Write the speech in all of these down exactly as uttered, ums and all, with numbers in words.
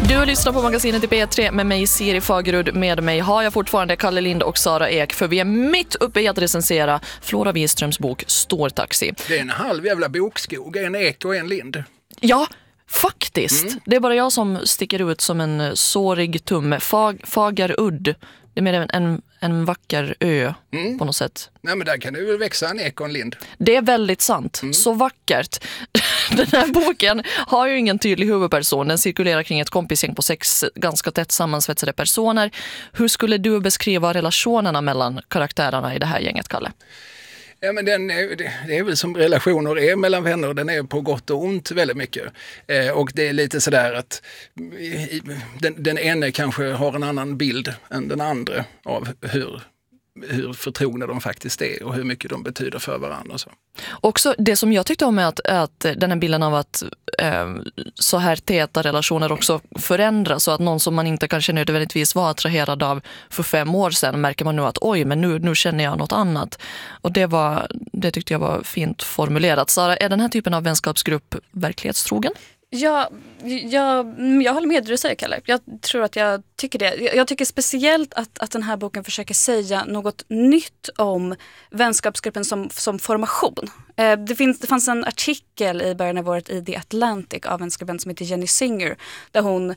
Du lyssnar på magasinet i P tre med mig Siri Fagerud. Med mig har jag fortfarande Kalle Lind och Sara Ek, för vi är mitt uppe i att recensera Flora Wiströms bok Stor taxi. Det är en halv jävla bokskog, en ek och en lind. Ja, faktiskt. Mm. Det är bara jag som sticker ut som en sårig tumme. Fag, Fagerudd. Det är mer en, en, en vacker ö mm. på något sätt. Nej, men där kan det väl växa en ek och en lind. Det är väldigt sant. Mm. Så vackert. Den här boken har ju ingen tydlig huvudperson. Den cirkulerar kring ett kompisgäng på sex ganska tätt sammansvetsade personer. Hur skulle du beskriva relationerna mellan karaktärerna i det här gänget, Kalle? Ja, men den är, det är väl som relationer är mellan vänner. Den är på gott och ont väldigt mycket. Eh, och det är lite sådär att i, den, den ene kanske har en annan bild än den andra av hur, hur förtrogna de faktiskt är och hur mycket de betyder för varandra. Och så. Också det som jag tyckte om är att, att den här bilden av att eh, så här täta relationer också förändras, så att någon som man inte kanske nödvändigtvis var attraherad av för fem år sedan märker man nu att oj, men nu, nu känner jag något annat. Och det, var, det tyckte jag var fint formulerat. Sara, är den här typen av vänskapsgrupp verklighetstrogen? Ja, jag, jag håller med det du säger, Kalle. Jag tror att jag tycker det. Jag tycker speciellt att, att den här boken försöker säga något nytt om vänskapsgruppen som, som formation. Eh, det, finns, det fanns en artikel i början av året i The Atlantic av en skribent som heter Jenny Singer, där hon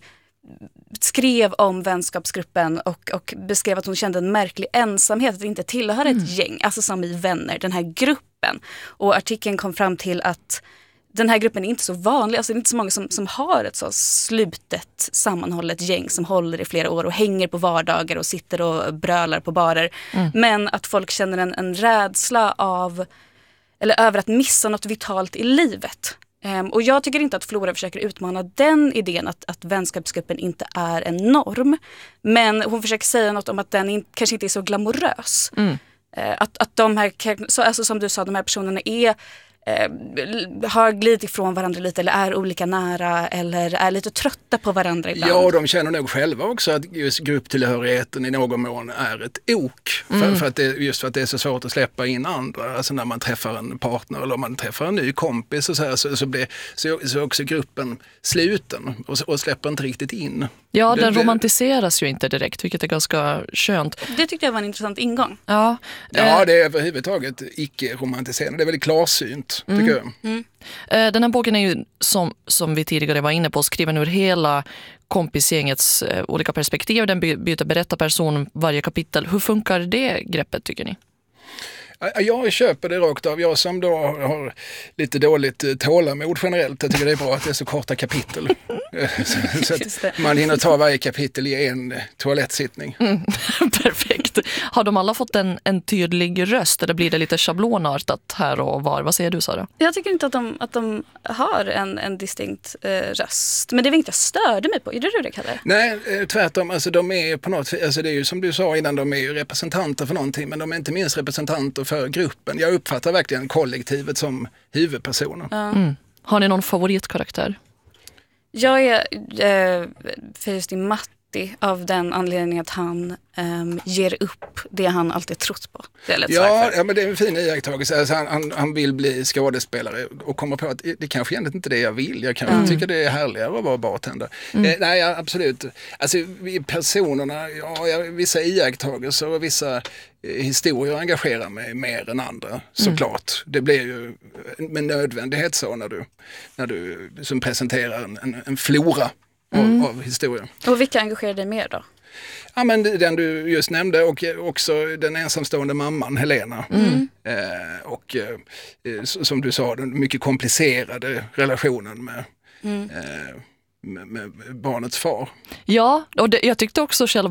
skrev om vänskapsgruppen och, och beskrev att hon kände en märklig ensamhet att inte tillhöra mm. ett gäng, alltså som i Vänner, den här gruppen. Och artikeln kom fram till att den här gruppen är inte så vanlig, alltså det är inte så många som, som har ett så slutet sammanhållet gäng som håller i flera år och hänger på vardagar och sitter och brölar på barer. Mm. Men att folk känner en, en rädsla av, eller över att missa något vitalt i livet. Um, och jag tycker inte att Flora försöker utmana den idén att, att vänskapsgruppen inte är en norm. Men hon försöker säga något om att den in, kanske inte är så glamorös. Mm. Uh, att, att de här, så, alltså som du sa, de här personerna är Eh, har glidit ifrån varandra lite eller är olika nära eller är lite trötta på varandra ibland. Ja, de känner nog själva också att just grupptillhörigheten i någon mån är ett ok. Mm. För, för att det, just för att det är så svårt att släppa in andra. Alltså när man träffar en partner eller om man träffar en ny kompis och så här, så, så blir så, så också gruppen sluten och, och släpper inte riktigt in. Ja, det, den det, romantiseras ju inte direkt, vilket är ganska skönt. Det tyckte jag var en intressant ingång. Ja, ja det är överhuvudtaget icke-romantiserande. Det är väldigt klarsynt, tycker mm. jag. Mm. Den här boken är ju, som, som vi tidigare var inne på, skriven ur hela kompisgängets eh, olika perspektiv. Den byter berättarperson varje kapitel. Hur funkar det greppet, tycker ni? Jag köper det rakt av. Jag som då har lite dåligt tålamod generellt. Jag tycker det är bra att det är så korta kapitel. Så att man hinner ta varje kapitel i en toalettsittning. Mm, perfekt. Har de alla fått en, en tydlig röst eller blir det lite schablonartat här och var? Vad säger du, Sara? Jag tycker inte att de, att de har en, en distinkt eh, röst. Men det var inte jag störde mig på. Är det du det, Kalle? Nej, tvärtom. Alltså, de är på något, alltså, det är ju som du sa innan, de är ju representanter för någonting. Men de är inte minst representanter för gruppen. Jag uppfattar verkligen kollektivet som huvudpersoner. Ja. Mm. Har ni någon favoritkaraktär? Jag är eh, förtjust i Matti av den anledningen att han eh, ger upp det han alltid trott på. Det är ja, ja, men det är en fin iakttagelse. Alltså han, han, han vill bli skådespelare och kommer på att det kanske egentligen inte är det jag vill. Jag kan mm. tycka det är härligare att vara bartender. Mm. Eh, nej, ja, absolut. Alltså personerna, ja, vissa iakttagelser och vissa eh, historier engagerar mig mer än andra, såklart. Mm. Det blir ju med nödvändighet så när du, när du som presenterar en, en, en flora mm. av, av historier. Och vilka engagerar dig mer då? Ja, men den du just nämnde och också den ensamstående mamman Helena. Mm. Eh, och eh, som du sa, den mycket komplicerade relationen med, mm. eh, med, med barnets far. Ja, och det, jag tyckte också själv